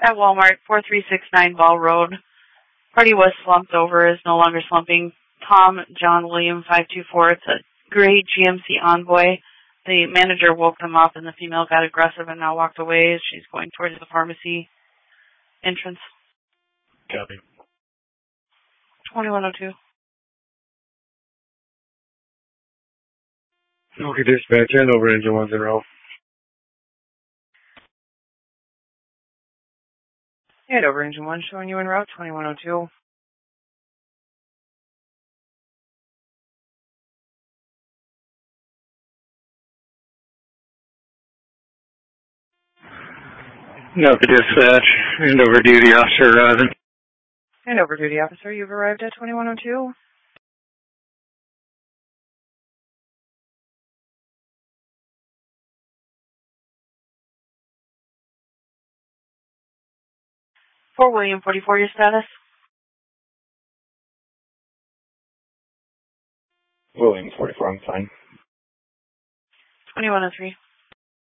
At Walmart, 4369 Ball Road. Party was slumped over, is no longer slumping. Tom John William 524. It's a gray GMC Envoy. The manager woke them up and the female got aggressive and now walked away. She's going towards the pharmacy entrance. Copy. 2102. Okay, dispatch, hand over engine 10. Hand over engine 1, showing you en route, 2102. No, the dispatch, hand over duty officer arriving. Hand over duty officer, you've arrived at 2102. For William 44, your status? William 44, I'm fine. 2103.